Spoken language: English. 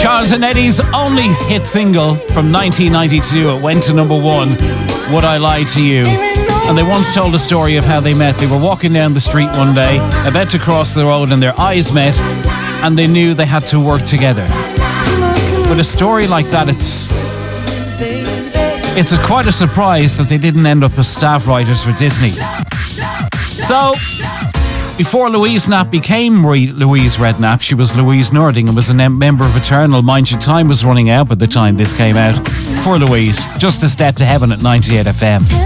Charles and Eddie's only hit single from 1992. It went to number 1, Would I Lie to You? And they once told a story of how they met. They were walking down the street one day, about to cross the road, and their eyes met, and they knew they had to work together. But a story like that, it's quite a surprise that they didn't end up as staff writers for Disney. So, before Louise Knapp became Louise Redknapp, she was Louise Nording and was a member of Eternal. Mind you, time was running out by the time this came out for Louise. Just a Step to Heaven at 98 FM.